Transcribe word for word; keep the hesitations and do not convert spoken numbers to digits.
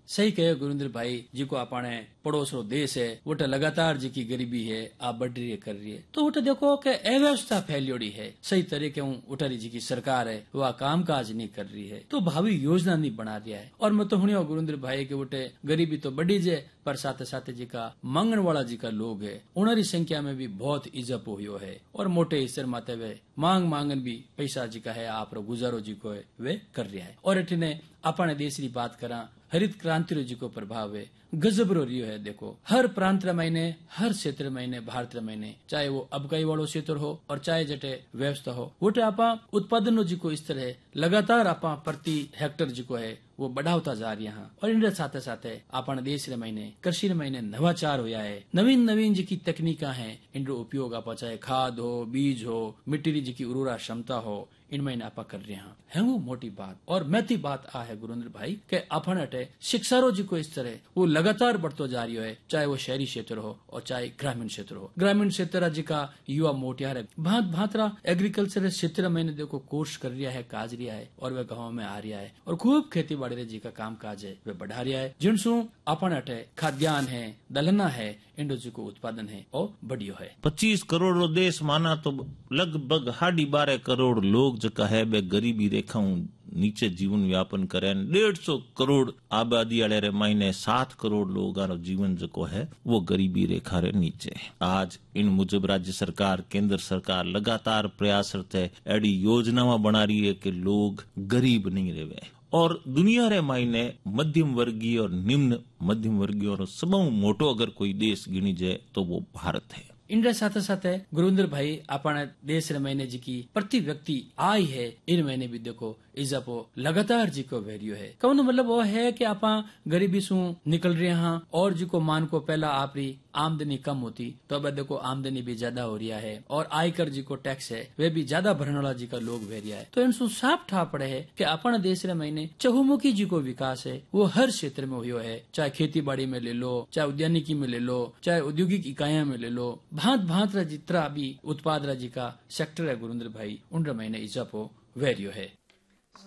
सही कहे गुरुंद्र भाई जी को अपने पड़ोस रो देश है वो लगातार जी की गरीबी है आप बढ़ रही है कर रही है, तो वो देखो कि अव्यवस्था फैलियोड़ी है, सही तरीके उठारी जी की सरकार है वह काम काज नहीं कर रही है, तो भावी योजना नहीं बना रहा है। और मैं तो हुनियो गुरुंद्र भाई के उठे गरीबी तो बढ़ी जाए पर साथ साथ जी का मांगन वाला जी का लोग है उनरी संख्या में भी बहुत इजप हो है, और मोटे हिस्से माते वे मांग मांगन भी पैसा जी का है आप गुजारो जी को है वे कर रहा है। और अठने अपने देश की बात करा हरित क्रांति जी को प्रभाव है गजब रो रियो है। देखो हर प्रांत महीने हर क्षेत्र महीने भारत महीने चाहे वो अबकाई वालों क्षेत्र हो और चाहे जटे व्यवस्था हो वोटे आपा उत्पादन जी को इस तरह लगातार आपा प्रति हेक्टर जी को है वो बढ़ावता जा रही है। और इन साथ साथ अपने देश रे महीने कृषि रे महीने नवाचार होया है, नवीन नवीन जी की तकनीका है इनरो उपयोग आप चाहे खाद हो बीज हो मिट्टी जी की उर्वरा क्षमता हो इन महीने आप कर रहे हैं है वो मोटी बात। और मैती बात आ है गुरुंद्र भाई के अपन अटे शिक्षा रो जी को इस तरह वो लगातार बढ़तो जा रही है, चाहे वो शहरी क्षेत्र हो और चाहे ग्रामीण क्षेत्र हो। ग्रामीण क्षेत्र जी का युवा मोटियार है भात भातरा एग्रीकल्चर क्षेत्र मैंने देखो कोर्स कर रिया है काज रिया है और वह गाँव में आ रिया है और खूब खेती बाड़ी जी का काम काज है वे बढ़ा रिया है, जिनसु अपन अटे खाद्यान्न है दलना है इंडो जी को उत्पादन है और बढ़ियो है। पच्चीस करोड़ देश माना तो लगभग साढ़े बारह करोड़ लोग जो है बे गरीबी रेखा नीचे जीवन यापन करें, डेढ़ सौ करोड़ आबादी वाले रे महीने सात करोड़ लोगों जीवन जो है वो गरीबी रेखा रे नीचे। आज इन मुजब राज्य सरकार केंद्र सरकार लगातार प्रयासरत है एडी योजनावां बना रही है कि लोग गरीब नहीं रहे। और दुनिया रे मायने मध्यम वर्गीय और निम्न मध्यम वर्गीय और सबो मोटो अगर कोई देश गिनी जाए तो वो भारत है। इनके साथ साथ गुरुंद्र भाई अपने देश रे महीने जी की प्रति व्यक्ति आय है इन महीने भी देखो इजाफो लगातार जी को वैल्यू है। कहने मतलब वो है कि आप गरीबी सु निकल रहे हैं और जी को मान को पहला आपरी आमदनी कम होती तो अब देखो आमदनी भी ज्यादा हो रहा है और आयकर जी को टैक्स है वे भी ज्यादा भरने वाला जी का लोग वे रहा है। तो इनसु साफ ठा पड़े है कि अपना देश रे महीने चहुमुखी जी को विकास है वो हर क्षेत्र में हुआ है, चाहे खेती बाड़ी में ले लो, चाहे उद्यानिकी में ले लो, चाहे औद्योगिक इकाइया में ले लो, भांत भांत जितना भी उत्पाद जी का सेक्टर है गुरुंद्र भाई उन महीने इजाफो वैरियो है।